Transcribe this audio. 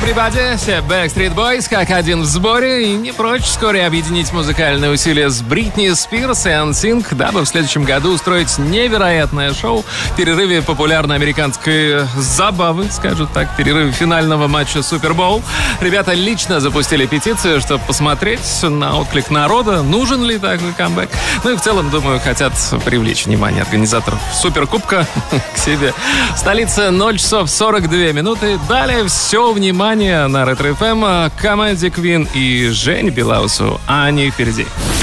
Everybody, все Backstreet Boys как один в сборе и не прочь вскоре объединить музыкальные усилия с Бритни Спирс и NSYNC, дабы в следующем году устроить невероятное шоу в перерыве популярной американской забавы, скажут так, в перерыве финального матча Супербоул. Ребята лично запустили петицию, чтобы посмотреть на отклик народа, нужен ли такой камбэк. Ну и в целом, думаю, хотят привлечь внимание организаторов Суперкубка к себе. Столица 0 часов 42 минуты. Далее все внимание на Ретро ФМ, Comedy Queen и Жень Белаусу. Они впереди.